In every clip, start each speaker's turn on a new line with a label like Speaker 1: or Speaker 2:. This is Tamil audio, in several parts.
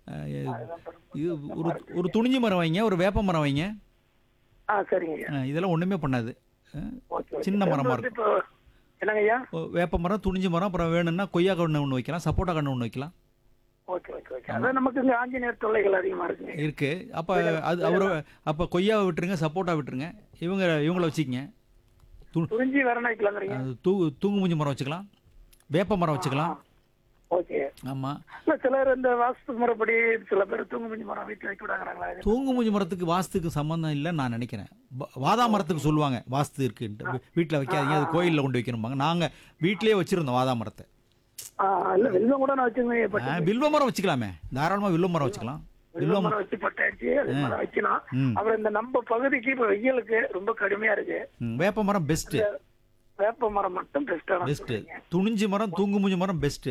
Speaker 1: இது ஒரு ஒரு துணிஞ்சி மரம் வைங்க, ஒரு வேப்ப மரம் வைங்க.
Speaker 2: சரிங்க ஐயா.
Speaker 1: இதெல்லாம் ஒன்றுமே பண்ணாது.
Speaker 2: Okay, okay.
Speaker 1: சின்ன மரமாக
Speaker 2: வந்து
Speaker 1: இருக்கும்.
Speaker 2: இப்போ என்னங்க ஐயா?
Speaker 1: வேப்ப மரம், துணிஞ்சி மரம், அப்புறம் வேணும்னா கொய்யா கன்று ஒன்று வைக்கலாம், சப்போட்டா கன்று ஒன்று வைக்கலாம்.
Speaker 2: Okay, okay, okay. அதான் நமக்கு இங்க ஆஞ்சநேயர் தொல்லைகள் அதிகமா இருக்குங்க.
Speaker 1: இருக்கு. அப்போ அது அப்போ கொய்யாவை விட்டுருங்க, சப்போட்டா விட்டுருங்க, இவங்கள வச்சுக்கங்க.
Speaker 2: துறிஞ்சி வேற என்ன வைக்கலாங்கிறீங்க?
Speaker 1: தூங்கு மூஞ்சி மரம் வச்சுக்கலாம், வேப்ப மரம் வச்சுக்கலாம்.
Speaker 2: ஓகே.
Speaker 1: ஆமாம்.
Speaker 2: இல்ல சிலர் இந்த வாஸ்து முறைப்படி சில பேர் தூங்கு மஞ்சி மரம் வீட்டுல வைக்க விடாங்கிறாங்களா?
Speaker 1: தூங்கு மூஞ்சி மரத்துக்கு வாஸ்துக்கு சம்மந்தம் இல்லைன்னு நான் நினைக்கிறேன். வாதா மரத்துக்கு சொல்லுவாங்க வாஸ்து இருக்குன்ட்டு, வீட்டில் வைக்காதீங்க, அது கோயிலில் கொண்டு வைக்கணும்பாங்க. நாங்கள் வீட்டிலேயே வச்சுருந்தோம் வாதா மரத்தை.
Speaker 2: இல்ல வில்வம் கூட நான் வச்சுங்க.
Speaker 1: வில்வ மரம் வச்சுக்கலாமே, தாராளமாக வில்வ மரம் வச்சுக்கலாம்.
Speaker 2: வில்வ மரம் வச்சு பட்டாச்சு அது மரம் வைக்கலாம். அப்புறம் இந்த நம்ம பகுதிக்கு இப்ப வெயிலுக்கு ரொம்ப கடுமையா இருக்கு.
Speaker 1: வேப்ப மரம் பெஸ்ட்.
Speaker 2: வேப்ப மரம் மட்டும்
Speaker 1: பெஸ்ட். துணிஞ்சி மரம், தூங்கு மூஞ்சி மரம் பெஸ்ட்.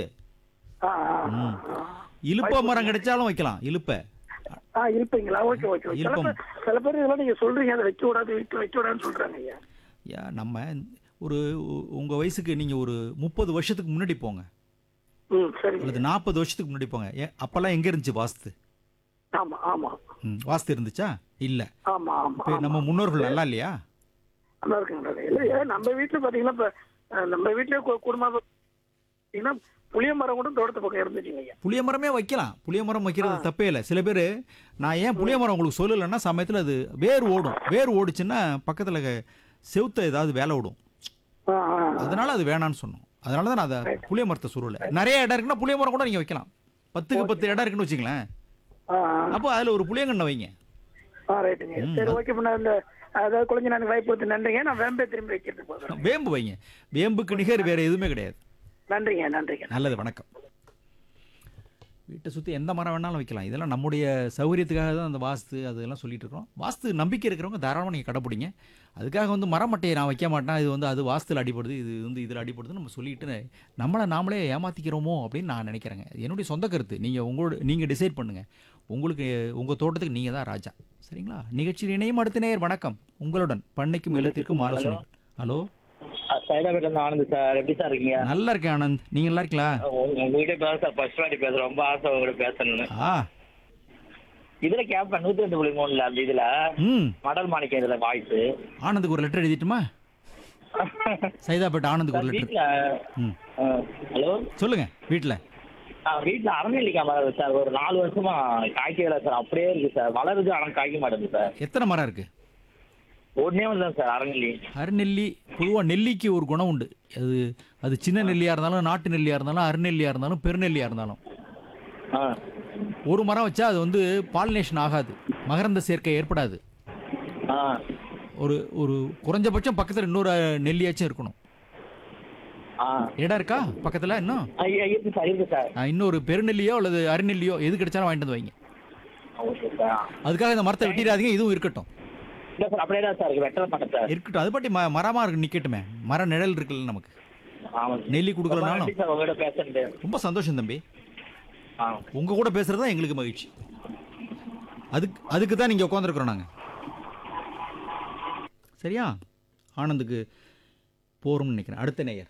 Speaker 1: இலுப்ப மரம் கிடைச்சாலும் வைக்கலாம்.
Speaker 2: இருப்பீங்களா? Okay, okay. சில பேர் இதெல்லாம் நீங்க சொல்றீங்க அதை வைக்க விடாது, வீட்டுல வைக்க விடாதுன்னு சொல்றாங்க ஐயா.
Speaker 1: நம்ம உங்க வயசுக்கு நீங்க ஒரு 30 வருஷத்துக்கு முன்னாடி போங்க, அல்லது 40 வருஷத்துக்கு முன்னாடி போங்க. அப்பெல்லாம் எங்க இருந்துச்சு வாஸ்து?
Speaker 2: ஆமா, ஆமா.
Speaker 1: வாஸ்து இருந்துச்சா? இல்ல.
Speaker 2: ஆமா, ஆமா.
Speaker 1: நம்ம முன்னோர்கள் நல்லா இல்லையா?
Speaker 2: நல்லா இருக்குங்க. இல்ல நம்ம வீட்டுல பாத்தீங்கன்னா இப்ப நம்ம வீட்லயே குடும்பம் புளிய மரம் கூட தோட்டத்து பக்கம் இருந்துச்சுங்க.
Speaker 1: புளிய மரமே வைக்கலாம். புளிய மரம் வைக்கிறது தப்பே இல்லை. சில பேர் நான் ஏன் புளிய மரம் உங்களுக்கு சொல்லலைன்னா, சமயத்தில் அது வேர் ஓடும். வேர் ஓடிச்சுன்னா பக்கத்தில் செவுத்த ஏதாவது வேலை விடும். அதனால அது வேணான்னு சொன்னோம். அதனால தான் நான் அதை புளிய மரத்தை சொல்லலை. நிறைய இடம் இருக்குன்னா புளிய மரம் கூட நீங்கள் வைக்கலாம். 10க்கு 10 இடம் இருக்குன்னு வச்சுங்களேன். அப்போ அதில் ஒரு புளியங்கண்ணை வைங்க.
Speaker 2: சரி, ஓகே. அதாவது குழந்தை நான் வாய்ப்பு கொடுத்து நன்றிங்க. நான் வேம்பே திரும்பி வைக்கிறதுக்கு போகிறேன்.
Speaker 1: வேம்பு வைங்க. வேம்புக்கு நிகர் வேற எதுவுமே கிடையாது.
Speaker 2: நன்றிங்க, நன்றிங்க.
Speaker 1: நல்லது, வணக்கம். வீட்டை சுற்றி எந்த மரம் வேணாலும் வைக்கலாம். இதெல்லாம் நம்முடைய சௌகரியத்துக்காக தான் அந்த வாஸ்து அதெல்லாம் சொல்லிட்டு இருக்கிறோம். வாஸ்து நம்பிக்கை இருக்கிறவங்க தாராளமாக நீங்கள் கடைப்பிடிங்க. அதுக்காக மரம் மட்டையை நான் வைக்க மாட்டேன், இது அது வாஸ்துல அடிப்படுது, இது இதில் அடிப்படுதுன்னு நம்ம சொல்லிட்டு நாமளே ஏமாற்றிக்கிறோமோ அப்படின்னு நான் நினைக்கிறேங்க. என்னுடைய சொந்த கருத்து. நீங்கள் டிசைட் பண்ணுங்கள். உங்களுக்கு உங்கள் தோட்டத்துக்கு நீங்கள் தான் ராஜா. சரிங்களா? நிகழ்ச்சியில் இணையும் அடுத்த நேயர். வணக்கம். உங்களுடன் பண்ணைக்கும் இல்லத்திற்கும் ஆலோசனை. ஹலோ,
Speaker 3: ஆனந்த் சார், எப்படி சார் இருக்கீங்க?
Speaker 1: நல்லா இருக்கேன் ஆனந்த். நீங்க நல்லா இருக்கீங்களா?
Speaker 3: உங்ககிட்ட பேச ஃபர்ஸ்ட் வாட்டி பேசுறேன். ரொம்ப ஆசை உங்ககிட்ட பேசணும்னு. இதுல கேப்ப 102.3 அந்த இதுல மடல் மாணிக்கம் இதுல வாய்ஸ்.
Speaker 1: ஆனந்துக்கு ஒரு லெட்டர் எழுதிட்டுமா? சைதாப்பேட்டை ஆனந்துக்கு ஒரு லெட்டர்.
Speaker 3: ஹலோ,
Speaker 1: சொல்லுங்க. வீட்டுல
Speaker 3: அறநெல்லிக்காய் மரம் சார் ஒரு 4 வருஷமா காய்க்கல சார். அப்படியே இருக்கு சார், வளருது ஆனா காய்க்க மாட்டேங்குது சார்.
Speaker 1: எத்தனை மரம் இருக்கு?
Speaker 3: ஒன்னே ஒன்று சார், அறநெல்லி.
Speaker 1: அருநெல்லி பொதுவாக நெல்லிக்கு ஒரு குணம் உண்டு. அது சின்ன நெல்லியாக இருந்தாலும், நாட்டு நெல்லியாக இருந்தாலும், அருநெல்லியாக இருந்தாலும், பெருநெல்லியாக இருந்தாலும், ஒரு மரம் வச்சா அது பாலினேஷன் ஆகாது, மகரந்த சேர்க்கை ஏற்படாது. ஒரு குறைஞ்சபட்சம் பக்கத்தில் இன்னொரு நெல்லியாச்சும் இருக்கணும். இடம் இருக்கா பக்கத்தில்? இன்னும் இன்னொரு பெருநெல்லியோ அல்லது அருநெல்லியோ எது கிடைச்சாலும் வாங்கிட்டு வந்து வைங்க. அதுக்காக இந்த மரத்தை வெட்டிடாதீங்க. இதுவும் இருக்கட்டும். இருக்கட்டும். அது பற்றி மரமா இருக்கு நிக்கட்டுமே. மர நிழல் இருக்குல்ல நமக்கு. நெல்லி கொடுக்கலனாலும் ரொம்ப சந்தோஷம் தம்பி. உங்க கூட பேசுறதுதான் எங்களுக்கு மகிழ்ச்சி. அதுக்கு தான் நீங்க உட்காந்துருக்கிறோம் நாங்க. சரியா? ஆனந்துக்கு போறோம்னு நினைக்கிறேன். அடுத்த நேயர்.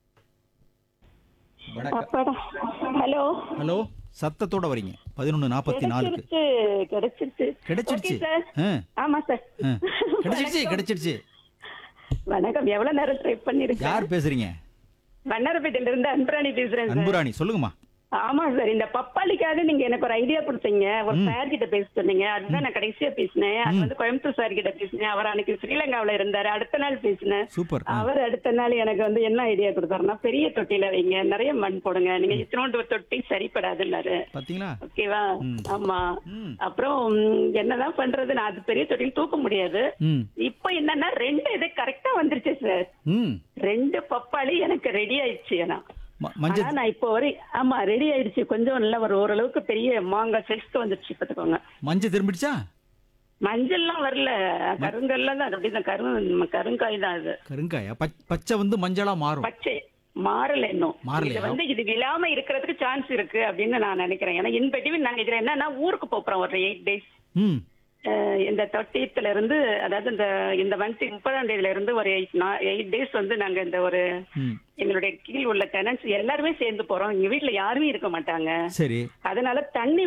Speaker 4: ஹலோ.
Speaker 1: ஹலோ, சத்தத்தோட வரீங்க. 11:44 கிடைச்சிருச்சு.
Speaker 4: ஆமா சார்,
Speaker 1: கிடைச்சிருச்சு.
Speaker 4: வணக்கம். எவ்வளவு நேரம் ட்ரை பண்ணிருக்கீங்க?
Speaker 1: யார் பேசுறீங்க?
Speaker 4: வண்ணாரப்பேட்டையில இருந்து அன்புராணி பேசுறேன்.
Speaker 1: அன்புராணி, சொல்லுங்கம்மா.
Speaker 4: ஆமா சார், இந்த பப்பாளிக்காக நீங்க எனக்கு ஒரு ஐடியா கொடுத்தீங்க. ஒரு சார் கிட்ட பேச சொன்னீங்க. அதுதான் நான் கடைசியா பேசினேன். அது கோயம்புத்தூர் சார் கிட்ட பேசினேன். அவர் அன்னைக்கு ஸ்ரீலங்காவில இருந்தாரு. அடுத்த நாள் பேசினேன்.
Speaker 1: சூப்பர்.
Speaker 4: அவர் அடுத்த நாள் எனக்கு என்ன ஐடியா கொடுத்தாருன்னா, பெரிய தொட்டியில வைங்க, நிறைய மண் போடுங்க, நீங்க இத்தனோண்டு ஒரு தொட்டி சரிப்படாதுன்னாரு.
Speaker 1: பாத்தீங்களா?
Speaker 4: ஓகேவா? ஆமா. அப்புறம் என்னதான் பண்றது, நான் அது பெரிய தொட்டியில் தூக்க முடியாது. இப்ப என்னன்னா 2 இது கரெக்டா வந்துருச்சு சார். 2 பப்பாளி எனக்கு ரெடி ஆயிடுச்சு. நான் இப்போ ஆமா ரெடி ஆயிடுச்சு. கொஞ்சம் இல்ல, ஓரளவுக்கு பெரிய மாங்காய் சைஸ்க்கு வந்துருச்சு. பாத்துக்கோங்க.
Speaker 1: மஞ்சள் திரும்பிடுச்சா?
Speaker 4: மஞ்சள்லாம் வரல, கருங்கல்ல தான். அப்படிதான் கருங்காய் தான் அது.
Speaker 1: கருங்காயா? பச்சை மஞ்சளா மாறும்.
Speaker 4: பச்சை மாறல இன்னும். இது விழாம இருக்கிறதுக்கு சான்ஸ் இருக்கு அப்படின்னு நான் நினைக்கிறேன். ஏன்னா இன்பெட்டிவ் நாங்க இதுல என்னன்னா ஊருக்கு போறோம் ஒரு 8 days. இந்த 30th இருந்து, அதாவது இந்த மந்த் 30ஆம் தேதியில இருந்து ஒரு 8 days நாங்க இந்த ஒரு எங்களுடைய கீழ் உள்ள டெனன்ட்ஸ் எல்லாருமே சேர்ந்து போறோம். எங்க வீட்டுல யாருமே இருக்க மாட்டாங்க.
Speaker 1: சரி.
Speaker 4: அதனால தண்ணி